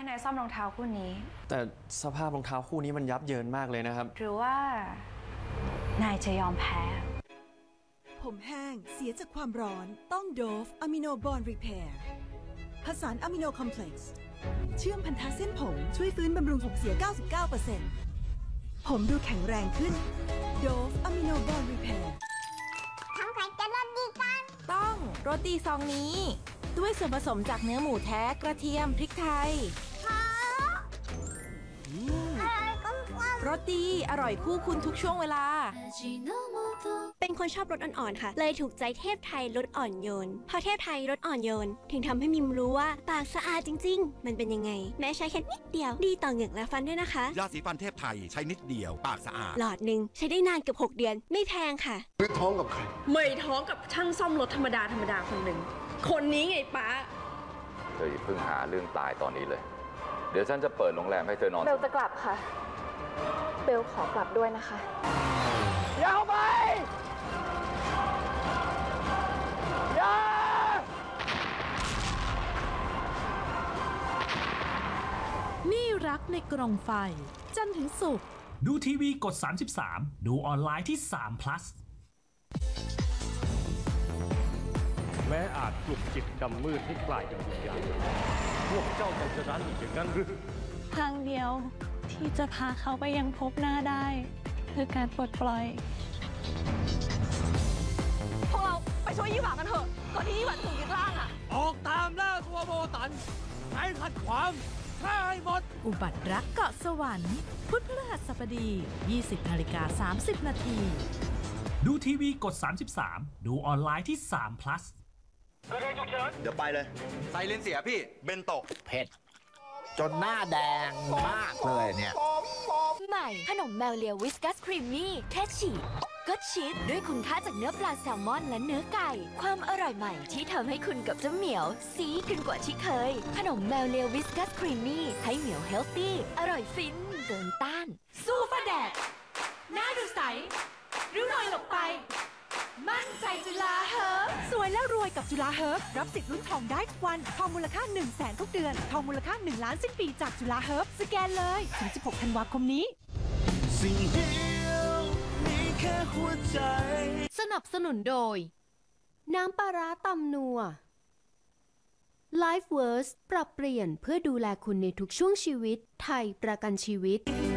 นายซ่อมรองเท้าคู่นี้แต่สภาพรองเท้าคู่นี้มันยับเยินมากเลยนะครับหรือว่านายจะยอมแพ้ผมแห้งเสียจากความร้อนต้องโดฟอะมิโนบอนรีเพร์ผสานอะมิโนคอมเพล็กซ์เชื่อมพันธะเส้นผมช่วยฟื้นบำรุงผมเสีย 99% ผมดูแข็งแรงขึ้นโดฟอะมิโนบอนรีเพร์ทำใครจะรสดีกันต้องโรตีซองนี้ ด้วยส่วนผสมจากเนื้อหมูแท้กระเทียมพริกไทยรสดีอร่อยคู่คุณทุกช่วงเวลาเป็นคนชอบรสอ่อนๆค่ะเลยถูกใจเทพไทยรสอ่อนโยนพอเทพไทยรสอ่อนโยนถึงทำให้มิมรู้ว่าปากสะอาดจริงๆมันเป็นยังไงแม้ใช้แค่นิดเดียวดีต่อเหงือกและฟันด้วยนะคะยาสีฟันเทพไทยใช้นิดเดียวปากสะอาดหลอดหนึ่งใช้ได้นานเกือบ6 เดือนไม่แพงค่ะไม่ท้องกับใครไม่ท้องกับช่างซ่อมรถธรรมดาคนหนึ่งคนนี้ไงป้าเธออย่าเพิ่งหาเรื่องตายตอนนี้เลยเดี๋ยวฉันจะเปิดโรงแรมให้เธอนอนเบลจะกลับค่ะเบลขอกลับด้วยนะคะอย่าเข้าไปอย่านี่รักในกรงไฟจันทร์ถึงศุกร์ดูทีวีกด 33 ดูออนไลน์ที่3 plus แม้อาจปลุกจิตดำมืดให้กลายเป็นวิญญาณพวกเจ้าจะชนะอย่างนั้นหรือทางเดียวที่จะพาเขาไปยังพบหน้าได้คือการปลดปล่อยพวกเราไปช่วยยี่หว่ากันเถอะก่อนที่ยี่หว่าถูกยึดร่างอ่ะออกตามล่าตัวโบตันใช้ขัดขวางฆ่าให้หมดอุบัติรักเกาะสวรรค์พุธพฤหัสบดี 20:30 นาทีดูทีวีกด 33 ดูออนไลน์ที่3 plus เดี๋ยวไปเลยไซเลนเสียพี่เบนโตะเผ็ดจนหน้าแดงมากเลยเนี่ยใหม่ขนมแมวเลียวิสกัสครีมมี่แค่ฉีดก็ชีสด้วยคุณค่าจากเนื้อปลาแซลมอนและเนื้อไก่ความอร่อยใหม่ที่ทำให้คุณกับเจ้าเหมียวซีกันกว่าที่เคยขนมแมวเลียวิสกัสครีมมี่ให้เหมียวเฮลตี้อร่อยฟินเกินต้านสู้ฟ้าแดดหน้าดูใสริ้วรอยหลบไปมั่นใจจุฬาเฮิร์บสวยแล้วรวยกับจุฬาเฮิร์บรับสิทธิ์ลุ้นทองได้ทุกวันทองมูลค่า 100,000 ทุกเดือนทองมูลค่า1 ล้านสิ้นปีจากจุฬาเฮิร์บสแกนเลยถึง 16 ธันวาคมนี้สิ่งเดียวมีแค่หัวใจสนับสนุนโดยน้ำปลาร้าตำนัว Life Verse ปรับเปลี่ยนเพื่อดูแลคุณในทุกช่วงชีวิตไทยประกันชีวิต